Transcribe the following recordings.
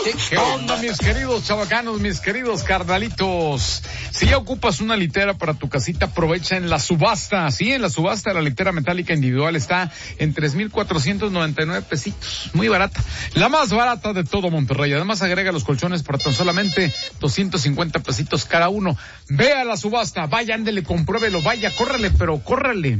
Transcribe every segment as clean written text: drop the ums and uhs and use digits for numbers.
¿Qué onda, mis queridos chavacanos, mis queridos carnalitos? Si ya ocupas una litera para tu casita, aprovecha en la subasta. Sí, en la subasta la litera metálica individual está en 3,499 pesitos. Muy barata. La más barata de todo Monterrey. Además agrega los colchones por tan solamente 250 pesitos cada uno. Ve a la subasta, vaya, ándele, compruébelo, vaya, córrele, pero córrele.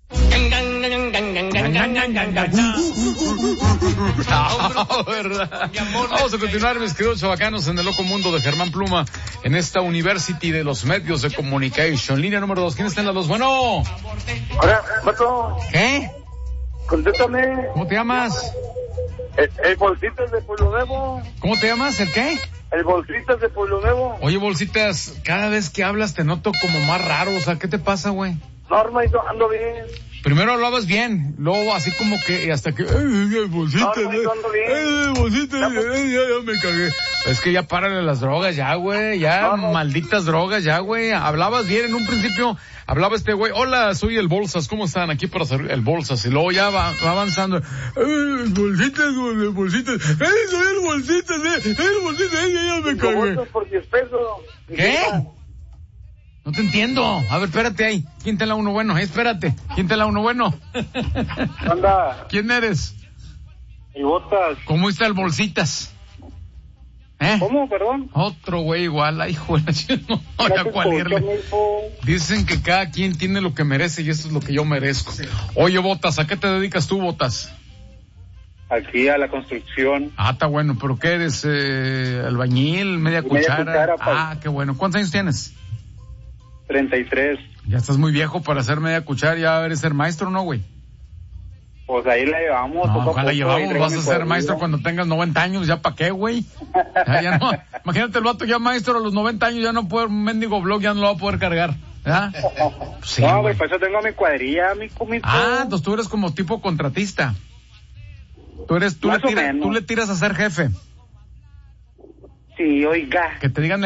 Vamos a continuar, mis queridos chavacanos, en el loco mundo de Germán Pluma, en esta University de los Medios de Comunicación. Línea número 2, ¿quién está en la 2? Bueno. Hola, Pato. ¿Qué? Contéstame. ¿Cómo te llamas? El Bolsitas de Pueblo Nuevo. ¿Cómo te llamas? ¿El qué? El Bolsitas de Pueblo Nuevo. Oye, Bolsitas, cada vez que hablas te noto como más raro, o sea, ¿qué te pasa, güey? Norma, ando bien. Primero hablabas bien, luego así como que, hasta que, bolsitas, bolsitas, ya me cagué. Es que ya párale las drogas, ya, güey, ya, malditas drogas, ya, güey. Hablabas bien, en un principio, hablaba este güey, hola, soy el Bolsas, ¿cómo están? Aquí para servir el Bolsas, y luego ya va avanzando, bolsitas, bolsitas, soy el Bolsitas, el Bolsitas, ya me cagué. Por 10 pesos. ¿Qué? No te entiendo. A ver, espérate ahí. ¿Quién te la uno bueno? Espérate. ¿Quién te la uno bueno? Anda. ¿Quién eres? Y Botas. ¿Cómo está el Bolsitas? ¿Cómo, perdón? Otro güey igual. Ay, hijo de la cual irle. Dicen que cada quien tiene lo que merece y esto es lo que yo merezco. Oye, Botas, ¿a qué te dedicas tú, Botas? Aquí a la construcción. Ah, está bueno. ¿Pero qué eres? ¿Albañil? ¿Media cuchara? Ah, qué bueno. ¿Cuántos años tienes? 33. Ya estás muy viejo para hacer media cuchara, ya eres ser maestro, ¿no, güey? Pues ahí la llevamos. No, ojalá la llevamos, vas a ser maestro cuando tengas 90 años, ¿ya para qué, güey? Ya no, imagínate el vato ya maestro a los 90 años, ya no puede, un mendigo blog ya no lo va a poder cargar, ¿verdad? Sí, no, güey, pues yo tengo mi cuadrilla, mi comito. Ah, entonces tú eres como tipo contratista. Tú le tiras a ser jefe. Sí, oiga. Que te digan